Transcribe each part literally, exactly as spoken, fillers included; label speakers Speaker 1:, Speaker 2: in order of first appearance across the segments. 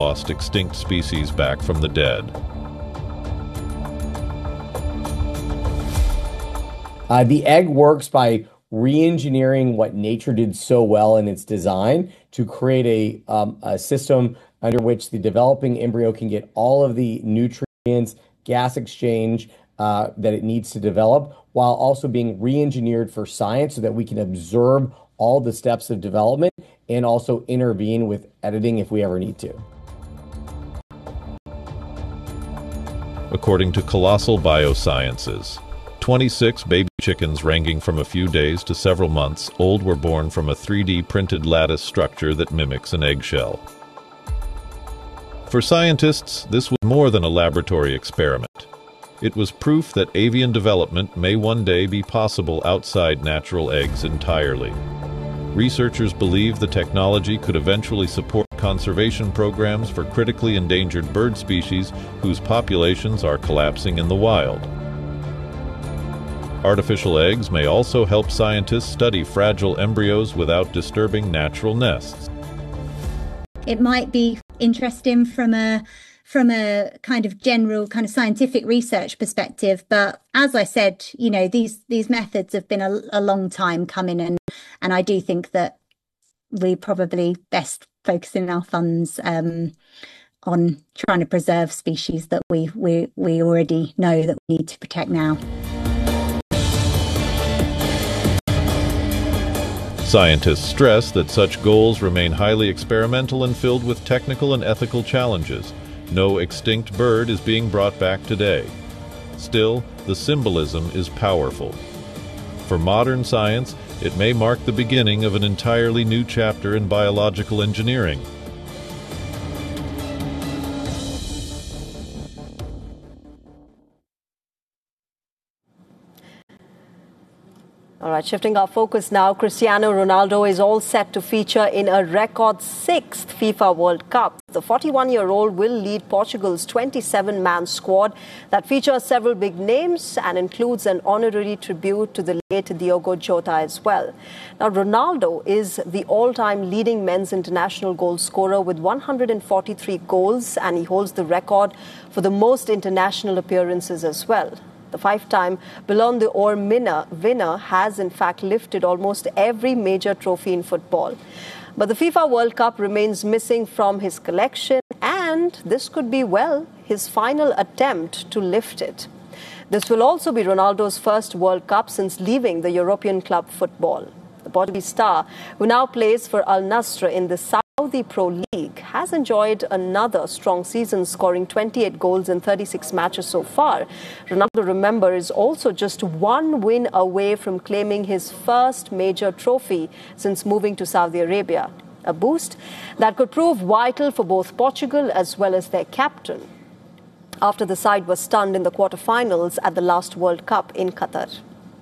Speaker 1: lost extinct species back from the dead.
Speaker 2: Uh, the egg works by re-engineering what nature did so well in its design to create a, um, a system under which the developing embryo can get all of the nutrients, gas exchange uh, that it needs to develop, while also being re-engineered for science so that we can observe all the steps of development and also intervene with editing if we ever need to.
Speaker 1: According to Colossal Biosciences, twenty-six baby chickens ranging from a few days to several months old were born from a three D printed lattice structure that mimics an eggshell. For scientists, this was more than a laboratory experiment. It was proof that avian development may one day be possible outside natural eggs entirely. Researchers believe the technology could eventually support conservation programs for critically endangered bird species whose populations are collapsing in the wild. Artificial eggs may also help scientists study fragile embryos without disturbing natural nests.
Speaker 3: It might be interesting from a from a kind of general kind of scientific research perspective, but as I said, you know, these these methods have been a, a long time coming, and and I do think that we probably best focusing our funds um, on trying to preserve species that we we we already know that we need to protect now.
Speaker 1: Scientists stress that such goals remain highly experimental and filled with technical and ethical challenges. No extinct bird is being brought back today. Still, the symbolism is powerful. For modern science, it may mark the beginning of an entirely new chapter in biological engineering.
Speaker 4: All right, shifting our focus now, Cristiano Ronaldo is all set to feature in a record sixth FIFA World Cup. The forty-one-year-old will lead Portugal's twenty-seven man squad that features several big names and includes an honorary tribute to the late Diogo Jota as well. Now, Ronaldo is the all-time leading men's international goal scorer with one hundred forty-three goals, and he holds the record for the most international appearances as well. The five-time Ballon d'Or winner has in fact lifted almost every major trophy in football. But the FIFA World Cup remains missing from his collection, and this could be, well, his final attempt to lift it. This will also be Ronaldo's first World Cup since leaving the European club football. The Portuguese star, who now plays for Al Nassr in the Saudi Pro League, has enjoyed another strong season, scoring twenty-eight goals in thirty-six matches so far. Ronaldo, remember, is also just one win away from claiming his first major trophy since moving to Saudi Arabia. A boost that could prove vital for both Portugal as well as their captain, after the side was stunned in the quarterfinals at the last World Cup in Qatar.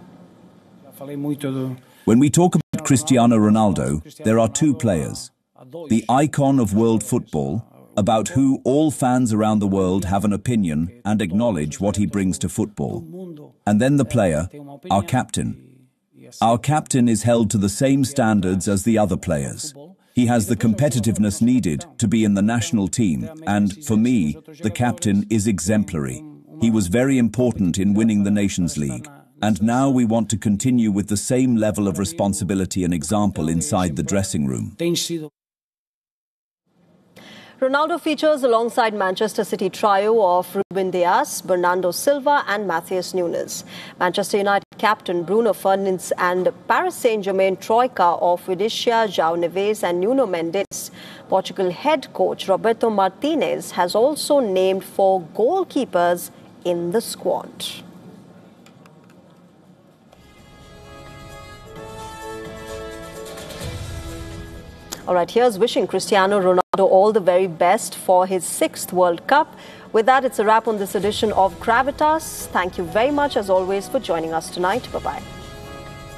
Speaker 5: When we talk about Cristiano Ronaldo, there are two players. The icon of world football, about who all fans around the world have an opinion and acknowledge what he brings to football. And then the player, our captain. Our captain is held to the same standards as the other players. He has the competitiveness needed to be in the national team, and for me, the captain is exemplary. He was very important in winning the Nations League. And now we want to continue with the same level of responsibility and example inside the dressing room.
Speaker 4: Ronaldo features alongside Manchester City trio of Ruben Dias, Bernardo Silva and Matheus Nunes. Manchester United captain Bruno Fernandes and Paris Saint-Germain troika of Vinicius, João Neves and Nuno Mendes. Portugal head coach Roberto Martinez has also named four goalkeepers in the squad. All right, here's wishing Cristiano Ronaldo all the very best for his sixth World Cup. With that, it's a wrap on this edition of Gravitas. Thank you very much, as always, for joining us tonight. Bye-bye.